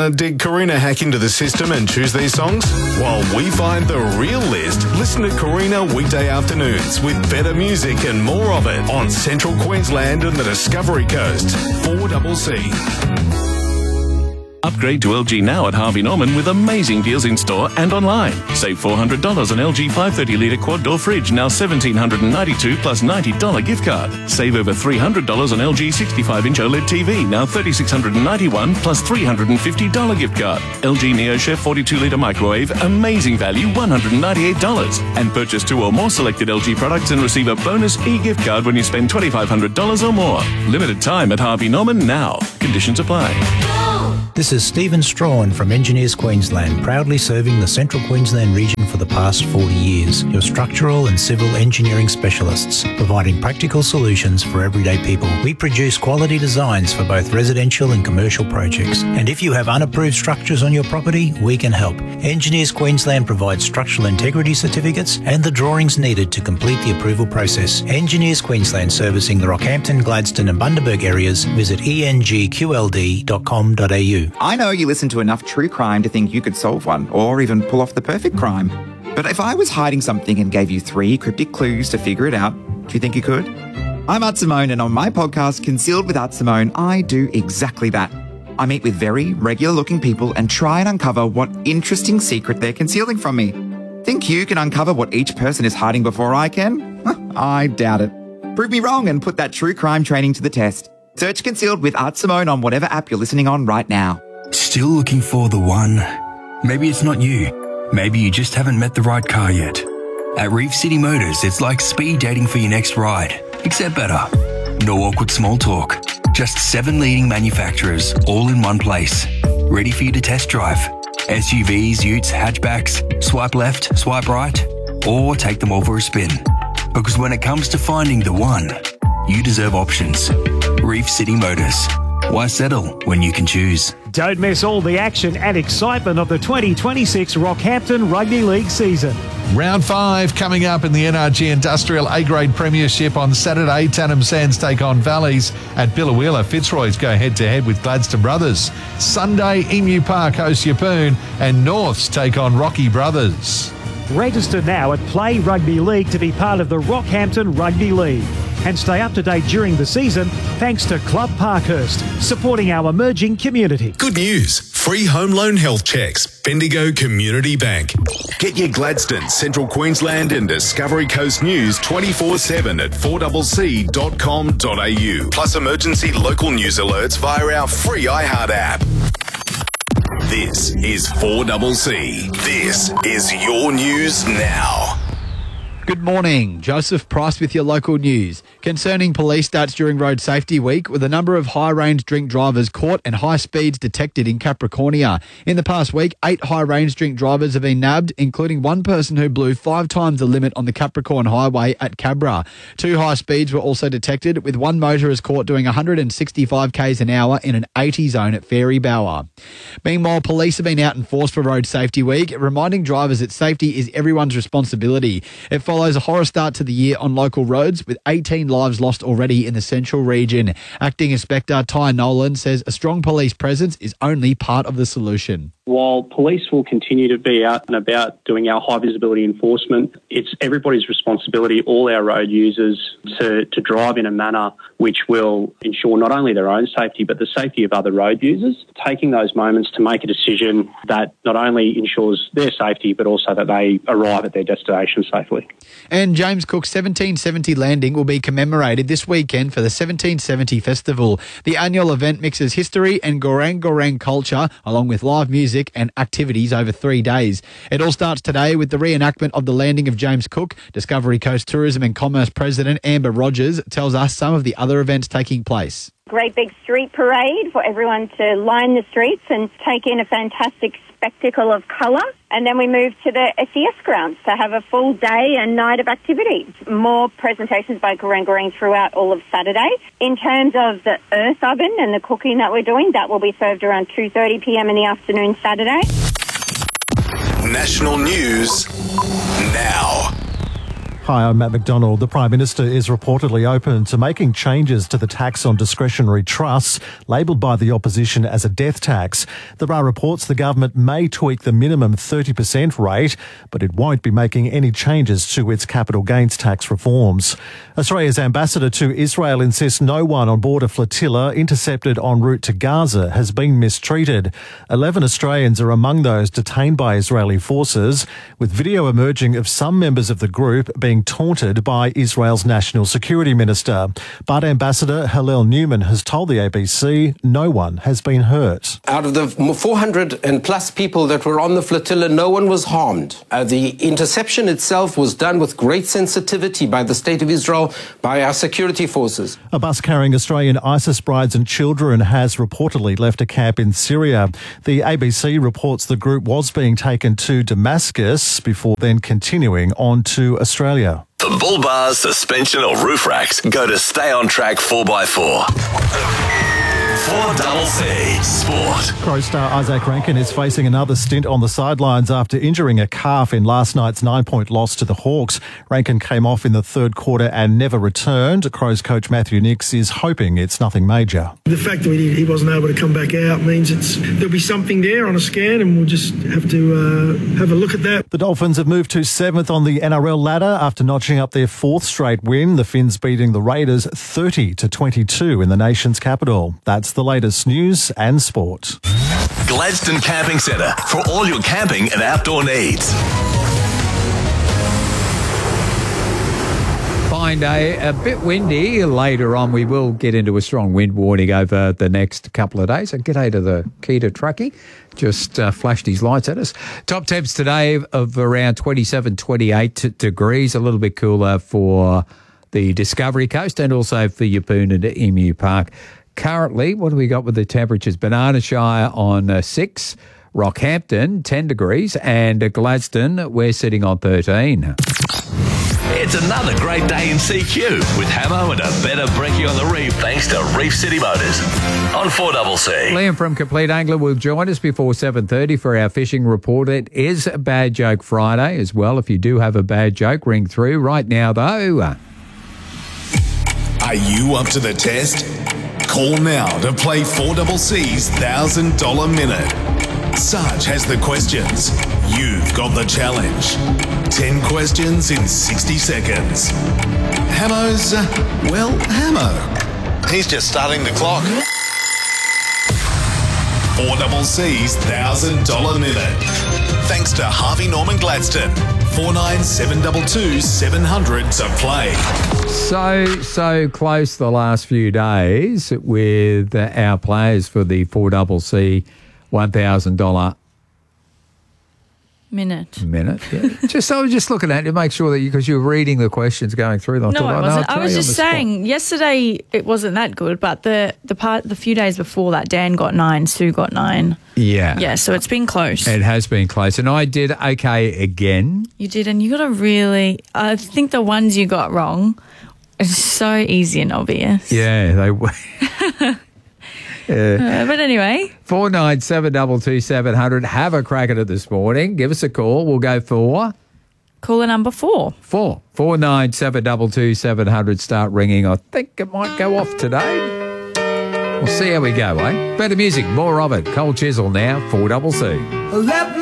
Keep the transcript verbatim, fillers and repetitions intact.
Uh, did Karina hack into the system and choose these songs? While we find the real list, listen to Karina weekday afternoons with better music and more of it on Central Queensland and the Discovery Coast. four C C. Upgrade to L G now at Harvey Norman with amazing deals in store and online. Save four hundred dollars on L G five hundred thirty litre quad door fridge, now one thousand seven hundred ninety-two dollars plus ninety dollars gift card. Save over three hundred dollars on L G sixty-five inch OLED T V, now three thousand six hundred ninety-one dollars plus three hundred fifty dollars gift card. L G NeoChef forty-two litre microwave, amazing value, one hundred ninety-eight dollars. And purchase two or more selected L G products and receive a bonus e-gift card when you spend two thousand five hundred dollars or more. Limited time at Harvey Norman now. Conditions apply. This is Stephen Strawn from Engineers Queensland, proudly serving the Central Queensland region for the past forty years. Your structural and civil engineering specialists, providing practical solutions for everyday people. We produce quality designs for both residential and commercial projects. And if you have unapproved structures on your property, we can help. Engineers Queensland provides structural integrity certificates and the drawings needed to complete the approval process. Engineers Queensland, servicing the Rockhampton, Gladstone and Bundaberg areas. Visit e n g q l d dot com dot a u. I know you listen to enough true crime to think you could solve one, or even pull off the perfect crime. But if I was hiding something and gave you three cryptic clues to figure it out, do you think you could? I'm Art Simone, and on my podcast, Concealed with Art Simone, I do exactly that. I meet with very regular-looking people and try and uncover what interesting secret they're concealing from me. Think you can uncover what each person is hiding before I can? I doubt it. Prove me wrong and put that true crime training to the test. Search Concealed with Art Simone on whatever app you're listening on right now. Still looking for the one? Maybe it's not you. Maybe you just haven't met the right car yet. At Reef City Motors, it's like speed dating for your next ride, except better. No awkward small talk. Just seven leading manufacturers, all in one place. Ready for you to test drive. S U Vs, utes, hatchbacks, swipe left, swipe right, or take them all for a spin. Because when it comes to finding the one, you deserve options. Reef City Motors. Why settle when you can choose? Don't miss all the action and excitement of the twenty twenty-six Rockhampton Rugby League season. Round five coming up in the N R G Industrial A-Grade Premiership on Saturday. Tannum Sands take on Valleys. At Billawheeler, Fitzroy's go head-to-head with Gladstone Brothers. Sunday, Emu Park hosts Yeppoon and Norths take on Rocky Brothers. Register now at Play Rugby League to be part of the Rockhampton Rugby League. And stay up to date during the season thanks to Club Parkhurst, supporting our emerging community. Good news. Free home loan health checks. Bendigo Community Bank. Get your Gladstone, Central Queensland and Discovery Coast news twenty-four seven at four c c dot com dot a u. Plus emergency local news alerts via our free iHeart app. This is four C C. This is your news now. Good morning. Joseph Price with your local news. Concerning police stats during Road Safety Week, with a number of high-range drink drivers caught and high speeds detected in Capricornia. In the past week, eight high-range drink drivers have been nabbed, including one person who blew five times the limit on the Capricorn Highway at Cabra. Two high speeds were also detected, with one motorist caught doing one hundred sixty-five k's an hour in an eighty zone at Fairy Bower. Meanwhile, police have been out in force for Road Safety Week, reminding drivers that safety is everyone's responsibility. It follows a horror start to the year on local roads, with eighteen lives lost already in the central region. Acting Inspector Ty Nolan says a strong police presence is only part of the solution. While police will continue to be out and about doing our high visibility enforcement, it's everybody's responsibility, all our road users, to, to drive in a manner which will ensure not only their own safety but the safety of other road users, taking those moments to make a decision that not only ensures their safety but also that they arrive at their destination safely. And James Cook's seventeen seventy landing will be commemorated this weekend for the seventeen seventy Festival. The annual event mixes history and Gorang Gorang culture along with live music and activities over three days. It all starts today with the reenactment of the landing of James Cook. Discovery Coast Tourism and Commerce President Amber Rogers tells us some of the other events taking place. Great big street parade for everyone to line the streets and take in a fantastic spectacle of colour. And then we move to the S E S grounds to have a full day and night of activities. More presentations by Gorang Gorang throughout all of Saturday. In terms of the earth oven and the cooking that we're doing, that will be served around two thirty p m in the afternoon Saturday. National news now. Hi, I'm Matt McDonald. The Prime Minister is reportedly open to making changes to the tax on discretionary trusts, labelled by the opposition as a death tax. There are reports the government may tweak the minimum thirty percent rate, but it won't be making any changes to its capital gains tax reforms. Australia's ambassador to Israel insists no one on board a flotilla intercepted en route to Gaza has been mistreated. Eleven Australians are among those detained by Israeli forces, with video emerging of some members of the group being taunted by Israel's National Security Minister. But Ambassador Hillel Newman has told the A B C no one has been hurt. Out of the four hundred and plus people that were on the flotilla, no one was harmed. Uh, the interception itself was done with great sensitivity by the State of Israel, by our security forces. A bus carrying Australian ISIS brides and children has reportedly left a camp in Syria. The A B C reports the group was being taken to Damascus before then continuing on to Australia. For bull bars, suspension or roof racks, go to Stay On Track four by four. four double C Sport. Crows star Isaac Rankin is facing another stint on the sidelines after injuring a calf in last night's nine-point loss to the Hawks. Rankin came off in the third quarter and never returned. Crows coach Matthew Nicks is hoping it's nothing major. The fact that he, he wasn't able to come back out means it's there'll be something there on a scan, and we'll just have to uh, have a look at that. The Dolphins have moved to seventh on the N R L ladder after notching up their fourth straight win. The Finns beating the Raiders thirty to twenty-two in the nation's capital. That's the latest news and sport. Gladstone Camping Centre for all your camping and outdoor needs. Fine day, a bit windy. Later on, we will get into a strong wind warning over the next couple of days. So g'day to the Keita Truckie. Just uh, flashed his lights at us. Top temps today of around twenty-seven, twenty-eight degrees. A little bit cooler for the Discovery Coast and also for Yeppoon and Emu Park. Currently, what do we got with the temperatures? Banana Shire on uh, six, Rockhampton ten degrees, and uh, Gladstone we're sitting on thirteen. It's another great day in C Q with Hamo and a better brekkie on the reef thanks to Reef City Motors on four double C. Liam from Complete Angler will join us before seven thirty for our fishing report. It is a Bad Joke Friday as well. If you do have a bad joke, ring through. Right now, though. Are you up to the test? Call now to play four double C's one thousand dollars Minute. Sarge has the questions. You've got the challenge. ten questions in sixty seconds. Hamo's, uh, well, Hamo. He's just starting the clock. four double C's one thousand dollars Minute. Thanks to Harvey Norman Gladstone. four nine seven two two seven hundred to play. So, so close the last few days with uh, our players for the four double C one thousand dollars minute. Minute, yeah. just I was just looking at it to make sure that you, because you were reading the questions going through them. I no, thought, I oh, wasn't. no, I was just saying, spot. yesterday it wasn't that good, but the the part the few days before that, Dan got nine, Sue got nine. Yeah. Yeah, so it's been close. It has been close. And I did okay again. You did, and you got a really, I think the ones you got wrong are so easy and obvious. Yeah, they were. Yeah. Uh, but anyway. four nine seven two two seven hundred. Have a crack at it this morning. Give us a call. We'll go for... Caller number four. Four. four nine seven two two seven hundred. Start ringing. I think it might go off today. We'll see how we go, eh? Better music, more of it. Cold Chisel now, four double C. Let me